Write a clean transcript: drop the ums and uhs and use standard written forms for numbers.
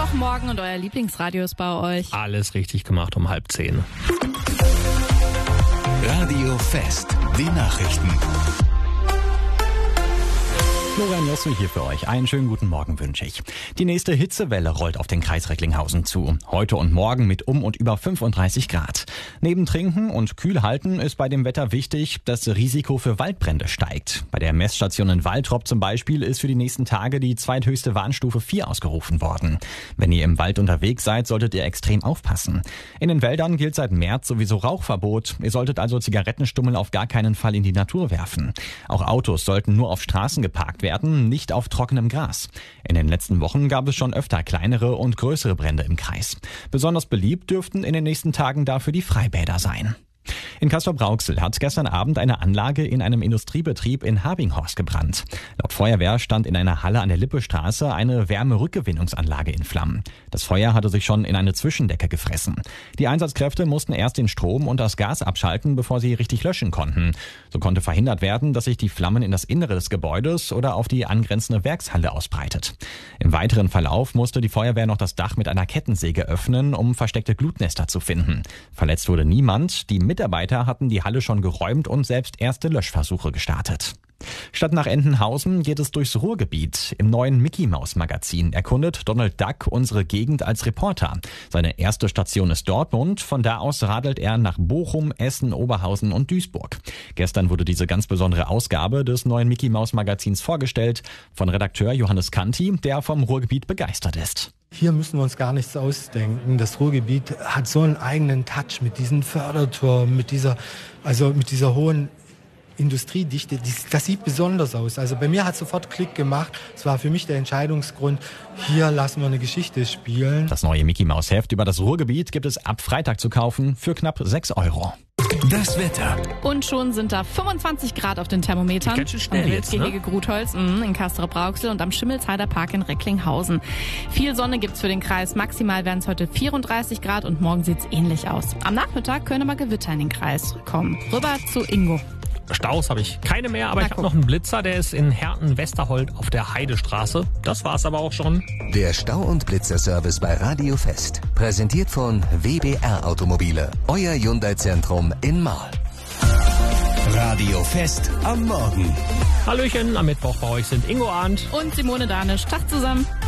Mittwochmorgen und euer Lieblingsradio ist bei euch. Alles richtig gemacht um 9:30. Radio Fest, die Nachrichten. Florian Jossel hier für euch. Einen schönen guten Morgen wünsche ich. Die nächste Hitzewelle rollt auf den Kreis Recklinghausen zu. Heute und morgen mit und über 35 Grad. Neben Trinken und Kühlhalten ist bei dem Wetter wichtig, dass das Risiko für Waldbrände steigt. Bei der Messstation in Waltrop zum Beispiel ist für die nächsten Tage die zweithöchste Warnstufe 4 ausgerufen worden. Wenn ihr im Wald unterwegs seid, solltet ihr extrem aufpassen. In den Wäldern gilt seit März sowieso Rauchverbot. Ihr solltet also Zigarettenstummel auf gar keinen Fall in die Natur werfen. Auch Autos sollten nur auf Straßen geparkt werden, nicht auf trockenem Gras. In den letzten Wochen gab es schon öfter kleinere und größere Brände im Kreis. Besonders beliebt dürften in den nächsten Tagen dafür die Freibäder sein. In Castrop-Rauxel hat gestern Abend eine Anlage in einem Industriebetrieb in Habinghorst gebrannt. Laut Feuerwehr stand in einer Halle an der Lippestraße eine Wärmerückgewinnungsanlage in Flammen. Das Feuer hatte sich schon in eine Zwischendecke gefressen. Die Einsatzkräfte mussten erst den Strom und das Gas abschalten, bevor sie richtig löschen konnten. So konnte verhindert werden, dass sich die Flammen in das Innere des Gebäudes oder auf die angrenzende Werkshalle ausbreitet. Im weiteren Verlauf musste die Feuerwehr noch das Dach mit einer Kettensäge öffnen, um versteckte Glutnester zu finden. Verletzt wurde niemand. Die Mitarbeiter hatten die Halle schon geräumt und selbst erste Löschversuche gestartet. Statt nach Entenhausen geht es durchs Ruhrgebiet. Im neuen Mickey-Maus-Magazin erkundet Donald Duck unsere Gegend als Reporter. Seine erste Station ist Dortmund. Von da aus radelt er nach Bochum, Essen, Oberhausen und Duisburg. Gestern wurde diese ganz besondere Ausgabe des neuen Mickey-Maus-Magazins vorgestellt von Redakteur Johannes Kanti, der vom Ruhrgebiet begeistert ist. Hier müssen wir uns gar nichts ausdenken. Das Ruhrgebiet hat so einen eigenen Touch mit diesen Förderturmen, mit dieser hohen Industriedichte. Das sieht besonders aus. Also bei mir hat sofort Klick gemacht. Es war für mich der Entscheidungsgrund, hier lassen wir eine Geschichte spielen. Das neue Mickey-Maus-Heft über das Ruhrgebiet gibt es ab Freitag zu kaufen für knapp 6 €. Das Wetter. Und schon sind da 25 Grad auf den Thermometern. Ganz schön schnell am jetzt, ne? Wildgehege Grutholz in Castrop-Rauxel und am Schimmelsheider Park in Recklinghausen. Viel Sonne gibt's für den Kreis. Maximal werden es heute 34 Grad und morgen sieht's ähnlich aus. Am Nachmittag können mal Gewitter in den Kreis kommen. Rüber zu Ingo. Staus habe ich keine mehr, aber ich habe noch einen Blitzer, der ist in Herten-Westerhold auf der Heidestraße. Das war's aber auch schon. Der Stau- und Blitzerservice bei Radio Fest. Präsentiert von WBR Automobile. Euer Hyundai-Zentrum in Marl. Radio Fest am Morgen. Hallöchen, am Mittwoch bei euch sind Ingo Arndt Und Simone Danisch. Tag zusammen.